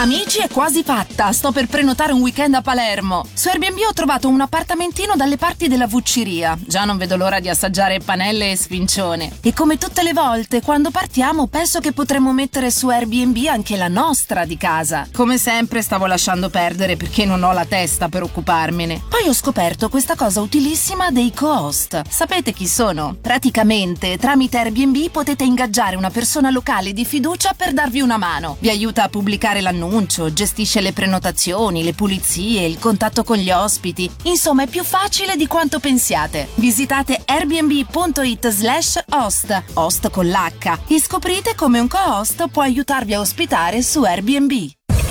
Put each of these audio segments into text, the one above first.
Amici, è quasi fatta. Sto per prenotare un weekend a Palermo. Su Airbnb ho trovato un appartamentino dalle parti della Vucciria. Già non vedo l'ora di assaggiare panelle e sfincione. E come tutte le volte, quando partiamo, penso che potremmo mettere su Airbnb anche la nostra di casa. Come sempre stavo lasciando perdere perché non ho la testa per occuparmene. Poi ho scoperto questa cosa utilissima dei co-host. Sapete chi sono? Praticamente, tramite Airbnb potete ingaggiare una persona locale di fiducia per darvi una mano. Vi aiuta a pubblicare l'annuncio, gestisce le prenotazioni, le pulizie, il contatto con gli ospiti. Insomma, è più facile di quanto pensiate. Visitate airbnb.it/host, host con l'H, e scoprite come un co-host può aiutarvi a ospitare su Airbnb.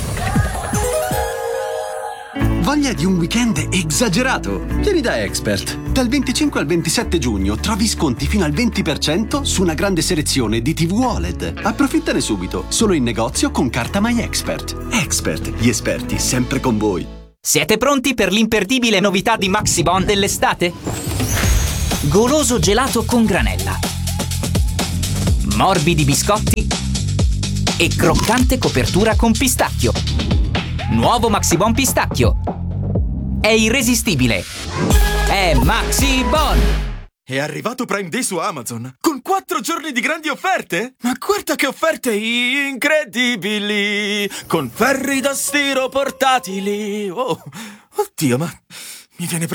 Voglia di un weekend esagerato? Vieni da Expert. Dal 25 al 27 giugno trovi sconti fino al 20% su una grande selezione di TV OLED. Approfittane subito, solo in negozio con carta My Expert. Expert, gli esperti sempre con voi. Siete pronti per l'imperdibile novità di Maxibon dell'estate? Goloso gelato con granella, morbidi biscotti e croccante copertura con pistacchio. Nuovo Maxibon pistacchio. È irresistibile. È Maxibon. È arrivato Prime Day su Amazon, con 4 giorni di grandi offerte? Ma guarda che offerte incredibili! Con ferri da stiro portatili! Oh, oddio, ma mi viene